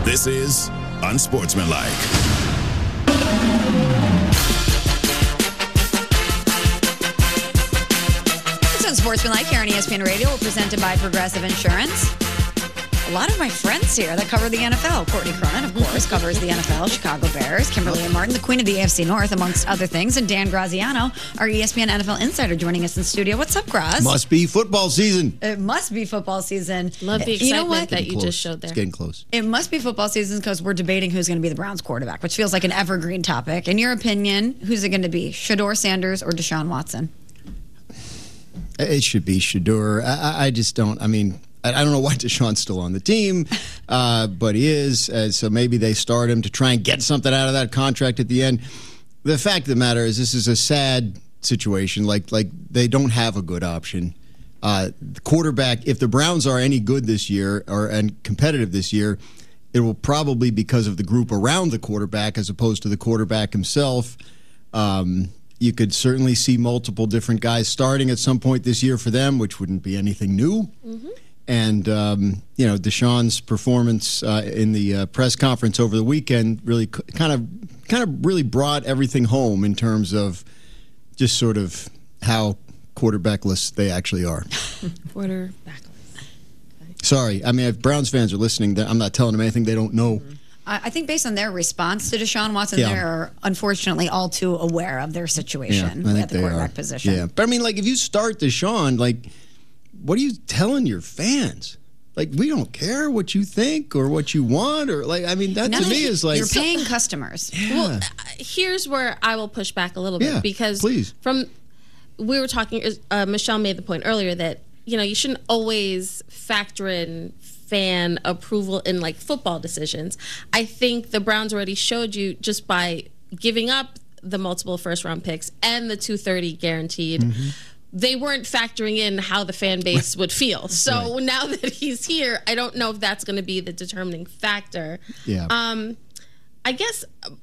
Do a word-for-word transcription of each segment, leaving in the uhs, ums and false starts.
This is Unsportsmanlike. It's Unsportsmanlike here on E S P N Radio. We're presented by Progressive Insurance. A lot of my friends here that cover the N F L. Courtney Cronin, of course, covers the N F L, Chicago Bears. Kimberly and Martin, the queen of the A F C North, amongst other things. And Dan Graziano, our E S P N N F L insider, joining us in studio. What's up, Graz? Must be football season. It must be football season. Love the excitement you know what? that you Close. just showed there. It's getting close. It must be football season because we're debating who's going to be the Browns quarterback, which feels like an evergreen topic. In your opinion, who's it going to be? Shedeur Sanders or Deshaun Watson? It should be Shedeur. I, I just don't. I mean, I, I don't know why Deshaun's still on the team, uh, but he is. Uh, so maybe they start him to try and get something out of that contract at the end. The fact of the matter is, this is a sad situation. Like, like they don't have a good option. Uh, the quarterback. If the Browns are any good this year or and competitive this year, it will probably be because of the group around the quarterback as opposed to the quarterback himself. Um, You could certainly see multiple different guys starting at some point this year for them, which wouldn't be anything new. Mm-hmm. And, um, you know, Deshaun's performance uh, in the uh, press conference over the weekend really c- kind of kind of really brought everything home in terms of just sort of how quarterbackless they actually are. Quarterbackless. Sorry. I mean, if Browns fans are listening, I'm not telling them anything they don't know. Mm-hmm. I think based on their response to Deshaun Watson, Yeah. they're unfortunately all too aware of their situation Yeah, I think at the they quarterback are. position. Yeah, but I mean, like, if you start Deshaun, like, what are you telling your fans? Like, we don't care what you think or what you want, or like, I mean, that None to of me it- is like, you're paying customers. yeah. Well, uh, here's where I will push back a little bit Yeah, because please. from we were talking. Uh, Michelle made the point earlier that you know you shouldn't always factor in fan approval in like football decisions. I think the Browns already showed you just by giving up the multiple first round picks and the two thirty guaranteed. Mm-hmm. They weren't factoring in how the fan base would feel. So right. Now that he's here, I don't know if that's going to be the determining factor. Yeah. Um, I guess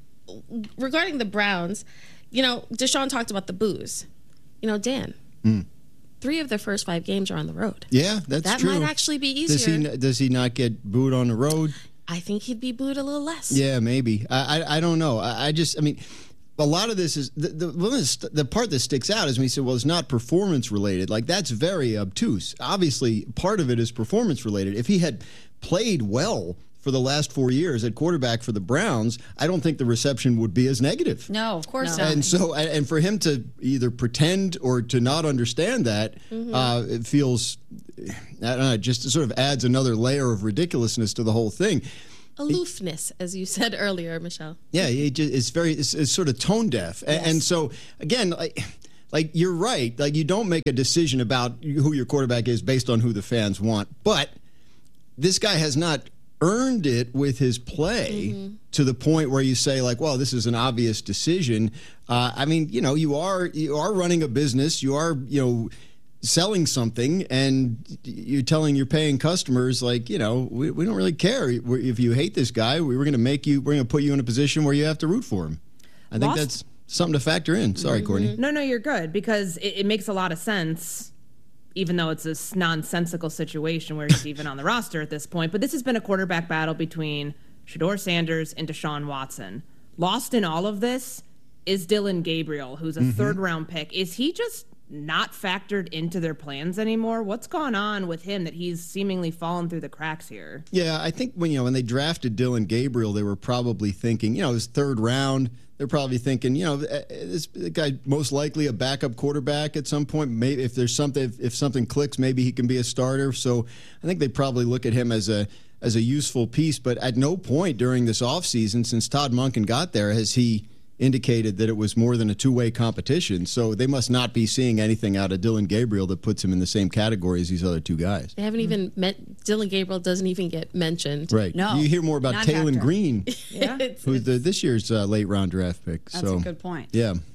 regarding the Browns, you know, Deshaun talked about the booze. You know, Dan, mm. three of their first five games are on the road. Yeah, that's that true. That might actually be easier. Does he, does he not get booed on the road? I think he'd be booed a little less. Yeah, maybe. I I, I don't know. I, I just, I mean, a lot of this is, the the, the the part that sticks out is when you say, well, it's not performance related. Like, that's very obtuse. Obviously, part of it is performance related. If he had played well for the last four years at quarterback for the Browns, I don't think the reception would be as negative. No, of course no. not. And so, and for him to either pretend or to not understand that, mm-hmm. uh, it feels, I don't know, it just sort of adds another layer of ridiculousness to the whole thing. Aloofness, it, as you said earlier, Michelle. Yeah, it just, it's very, it's, it's sort of tone deaf. Yes. And, and so, again, like, like you're right. Like, you don't make a decision about who your quarterback is based on who the fans want. But this guy has not earned it with his play mm-hmm. to the point where you say, like, well, this is an obvious decision. Uh, I mean, you know, you are you are running a business. You are, you know, selling something, and you're telling your paying customers, like, you know, we, we don't really care if you hate this guy. We were going to make you, we're going to put you in a position where you have to root for him. I think Lost? that's something to factor in. Sorry, mm-hmm. Courtney. No, no, you're good, because it, it makes a lot of sense, even though it's this nonsensical situation where he's even on the roster at this point. But this has been a quarterback battle between Shedeur Sanders and Deshaun Watson. Lost in all of this is Dillon Gabriel, who's a mm-hmm. third-round pick. Is he just not factored into their plans anymore? What's gone on with him that he's seemingly fallen through the cracks here? Yeah, I think when you know when they drafted Dillon Gabriel, they were probably thinking, you know, his third round. They're probably thinking, you know, this guy most likely a backup quarterback at some point. Maybe if there's something, if, if something clicks, maybe he can be a starter. So I think they probably look at him as a as a useful piece. But at no point during this offseason, since Todd Monken got there, has he indicated that it was more than a two-way competition. So they must not be seeing anything out of Dillon Gabriel that puts him in the same category as these other two guys. They haven't mm-hmm. even met. Dillon Gabriel doesn't even get mentioned. Right. No. You hear more about Taylon Green, yeah. who's the, this year's uh, late round draft pick. That's so, a good point. Yeah.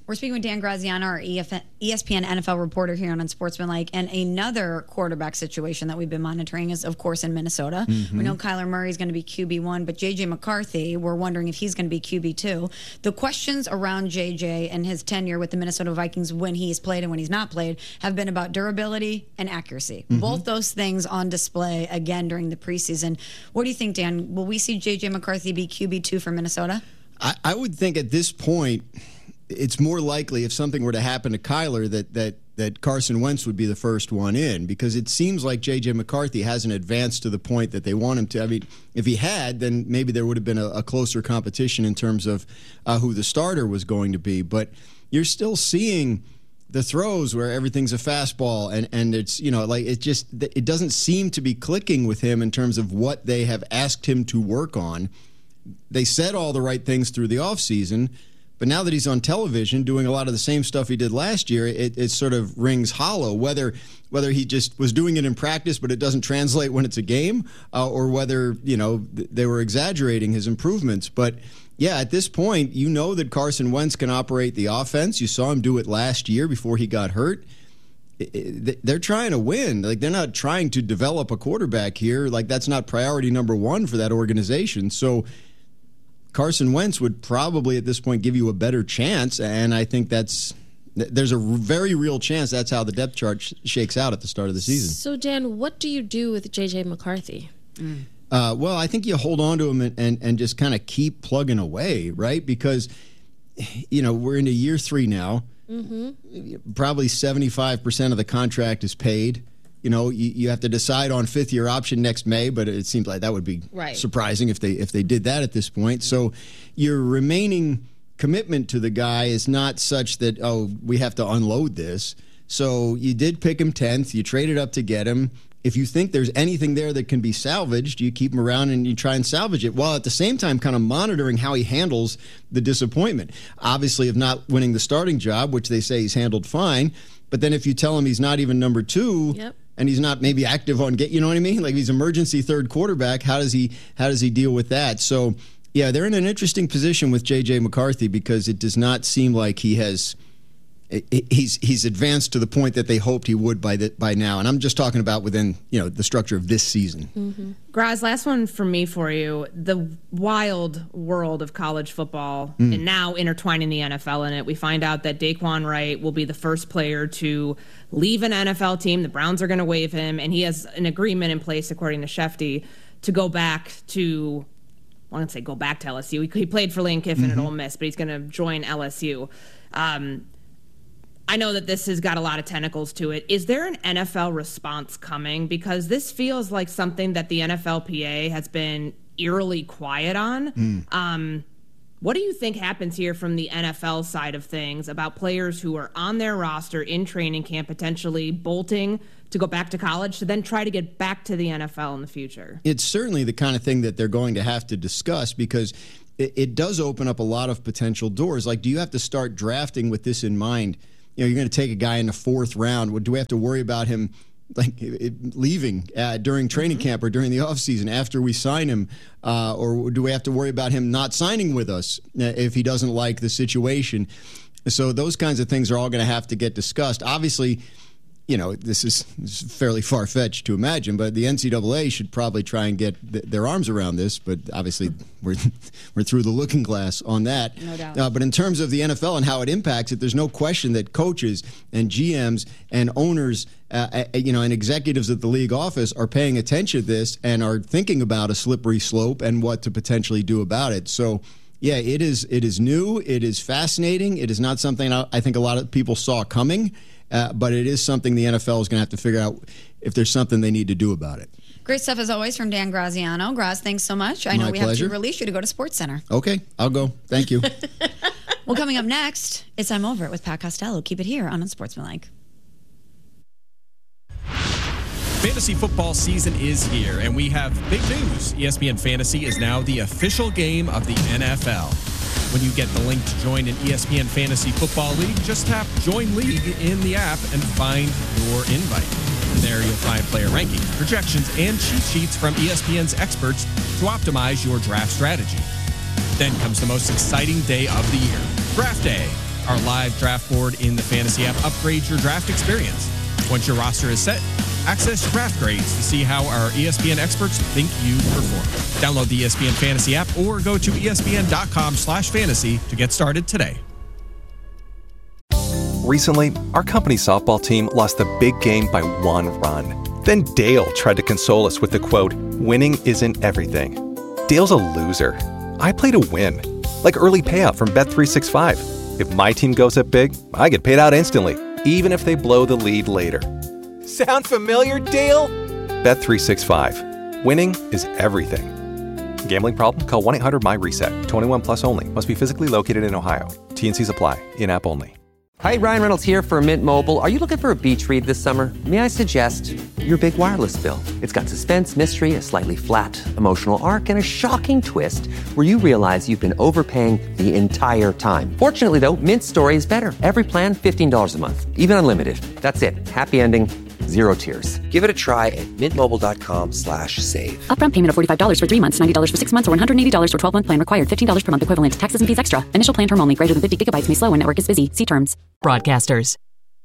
We're speaking with Dan Graziano, our E S P N N F L reporter here on Unsportsmanlike, and another quarterback situation that we've been monitoring is, of course, in Minnesota. Mm-hmm. We know Kyler Murray is going to be Q B one, but J J McCarthy, we're wondering if he's going to be Q B two. The questions around J J and his tenure with the Minnesota Vikings when he's played and when he's not played have been about durability and accuracy. Mm-hmm. Both those things on display again during the preseason. What do you think, Dan? Will we see J J McCarthy be Q B two for Minnesota? I, I would think at this point, it's more likely if something were to happen to Kyler that that that Carson Wentz would be the first one in, because it seems like J J McCarthy hasn't advanced to the point that they want him to. I mean, if he had, then maybe there would have been a, a closer competition in terms of uh, who the starter was going to be. But you're still seeing the throws where everything's a fastball, and, and it's, you know, like it just it doesn't seem to be clicking with him in terms of what they have asked him to work on. They said all the right things through the offseason, but now that he's on television doing a lot of the same stuff he did last year, it, it sort of rings hollow, whether whether he just was doing it in practice but it doesn't translate when it's a game, uh, or whether, you know, th- they were exaggerating his improvements. But, yeah, at this point, you know that Carson Wentz can operate the offense. You saw him do it last year before he got hurt. It, it, they're trying to win. Like, they're not trying to develop a quarterback here. Like, that's not priority number one for that organization. So Carson Wentz would probably at this point give you a better chance, and I think that's there's a very real chance that's how the depth chart sh- shakes out at the start of the season. So, Dan, what do you do with J J McCarthy? Mm. Uh, well, I think you hold on to him and, and, and just kind of keep plugging away, right? Because, you know, we're into year three now. Mm-hmm. Probably seventy-five percent of the contract is paid. You know, you, you have to decide on fifth year option next May, but it seems like that would be right. surprising if they if they did that at this point. So your remaining commitment to the guy is not such that, oh, we have to unload this. So you did pick him tenth. You traded up to get him. If you think there's anything there that can be salvaged, you keep him around and you try and salvage it, while at the same time kind of monitoring how he handles the disappointment. Obviously, of not winning the starting job, which they say he's handled fine. But then if you tell him he's not even number two, yep. and he's not maybe active on get, you know what I mean? Like, he's emergency third quarterback. How does he how does he deal with that? So, yeah, they're in an interesting position with J J McCarthy, because it does not seem like he has he's he's advanced to the point that they hoped he would by the, by now. And I'm just talking about within, you know, the structure of this season. Mm-hmm. Graz, last one for me for you. The wild world of college football, mm. and now intertwining the N F L in it. We find out that Daquan Wright will be the first player to leave an N F L team. The Browns are going to waive him, and he has an agreement in place, according to Shefty, to go back to, well, I won't say go back to L S U. He, he played for Lane Kiffin mm-hmm. at Ole Miss, but he's going to join L S U. Um, I know that this has got a lot of tentacles to it. Is there an N F L response coming? Because this feels like something that the N F L P A has been eerily quiet on. Mm. Um, what do you think happens here from the N F L side of things about players who are on their roster in training camp, potentially bolting to go back to college to then try to get back to the N F L in the future? It's certainly the kind of thing that they're going to have to discuss, because it, it does open up a lot of potential doors. Like, do you have to start drafting with this in mind? You know, you're going to take a guy in the fourth round. Do we have to worry about him like it, leaving uh, during training mm-hmm. camp or during the offseason after we sign him? Uh, or do we have to worry about him not signing with us if he doesn't like the situation? So those kinds of things are all going to have to get discussed. Obviously, you know, this is, this is fairly far-fetched to imagine, but the N C double A should probably try and get th- their arms around this. But obviously, we're we're through the looking glass on that. No doubt. Uh, but in terms of the N F L and how it impacts it, there's no question that coaches and G Ms and owners, uh, you know, and executives at the league office are paying attention to this and are thinking about a slippery slope and what to potentially do about it. So, yeah, it is it is new. It is fascinating. It is not something I, I think a lot of people saw coming. Uh, but it is something the N F L is going to have to figure out if there's something they need to do about it. Great stuff, as always, from Dan Graziano. Graz, thanks so much. I My know we pleasure. have to release you to go to SportsCenter. Okay, I'll go. Thank you. Well, coming up next, it's I'm Over It with Pat Costello. Keep it here on Unsportsmanlike. Fantasy football season is here, and we have big news. E S P N Fantasy is now the official game of the N F L. When you get the link to join an E S P N Fantasy Football League, just tap Join League in the app and find your invite. There you'll find player rankings, projections, and cheat sheets from E S P N's experts to optimize your draft strategy. Then comes the most exciting day of the year, Draft Day. our live draft board in the Fantasy app upgrades your draft experience. Once your roster is set, access draft grades to see how our E S P N experts think you perform. Download the E S P N Fantasy app or go to espn.com slash fantasy to get started today. Recently, our company softball team lost the big game by one run. Then Dale tried to console us with the quote, "Winning isn't everything." Dale's a loser. I play to win, like early payout from Bet three sixty-five. If my team goes up big, I get paid out instantly, even if they blow the lead later. Sound familiar, Dale? Bet three sixty-five. Winning is everything. Gambling problem? Call one eight hundred M Y reset. twenty-one plus only. Must be physically located in Ohio. T and C's apply. In-app only. Hi, Ryan Reynolds here for Mint Mobile. Are you looking for a beach read this summer? May I suggest your big wireless bill? It's got suspense, mystery, a slightly flat, emotional arc, and a shocking twist where you realize you've been overpaying the entire time. Fortunately, though, Mint's story is better. Every plan, fifteen dollars a month. Even unlimited. That's it. Happy ending. Zero tears. Give it a try at mintmobile.com slash save. Upfront payment of forty-five dollars for three months, ninety dollars for six months, or one hundred eighty dollars for twelve-month plan required. fifteen dollars per month equivalent. Taxes and fees extra. Initial plan term only. Greater than fifty gigabytes may slow when network is busy. See terms. Broadcasters.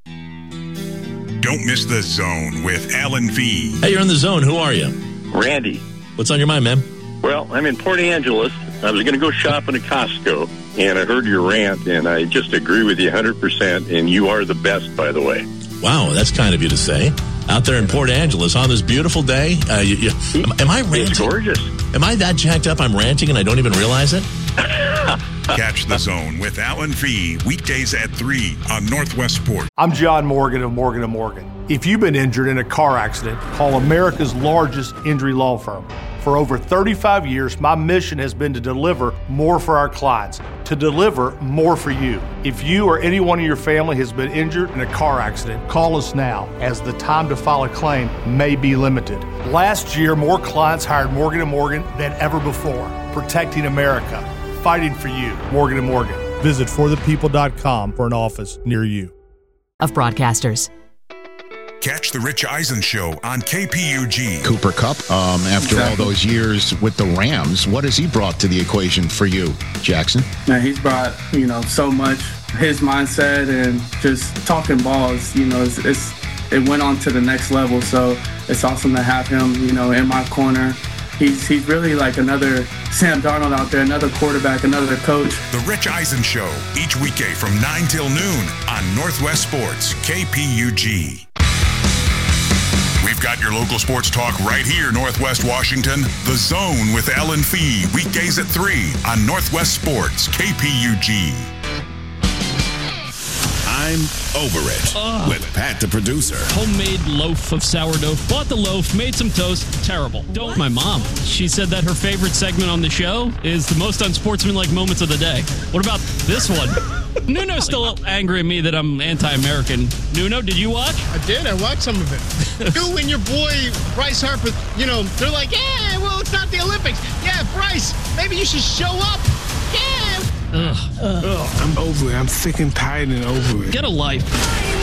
Don't miss The Zone with Alan V. Hey, you're in The Zone. Who are you? Randy. What's on your mind, man? Well, I'm in Port Angeles. I was going to go shopping at Costco, and I heard your rant, and I just agree with you one hundred percent, and you are the best, by the way. Wow, that's kind of you to say. Out there in Port Angeles on this beautiful day. Uh, you, you, am, am I ranting? It's gorgeous. Am I that jacked up I'm ranting and I don't even realize it? Catch The Zone with Alan V. Weekdays at three on Northwest Sports. I'm John Morgan of Morgan and Morgan. If you've been injured in a car accident, call America's largest injury law firm. For over thirty-five years, my mission has been to deliver more for our clients, to deliver more for you. If you or anyone in your family has been injured in a car accident, call us now, as the time to file a claim may be limited. Last year, more clients hired Morgan and Morgan than ever before, protecting America, fighting for you. Morgan and Morgan. Visit for the people dot com for an office near you. Of broadcasters. Catch the Rich Eisen Show on K P U G. Cooper Kupp, um, after exactly. all those years with the Rams, what has he brought to the equation for you, Jackson? Man, he's brought, you know, so much. His mindset and just talking balls, you know, it's, it's it went on to the next level. So it's awesome to have him, you know, in my corner. He's he's really like another Sam Darnold out there, another quarterback, another coach. The Rich Eisen Show, each weekday from nine till noon on Northwest Sports, K P U G. We've got your local sports talk right here, Northwest Washington. The Zone with Alan Fee, weekdays at three on Northwest Sports, K P U G. I'm over it uh, with Pat, the producer. Homemade loaf of sourdough. Bought the loaf, made some toast. Terrible. Don't. What? My mom. She said that her favorite segment on the show is the most unsportsmanlike moments of the day. What about this one? Nuno's still angry at me that I'm anti-American. Nuno, did you watch? I did. I watched some of it. You and your boy, Bryce Harper, you know, they're like, yeah, well, it's not the Olympics. Yeah, Bryce, maybe you should show up. Yeah. Ugh. Ugh. I'm over it. I'm sick and tired and over it. Get a life.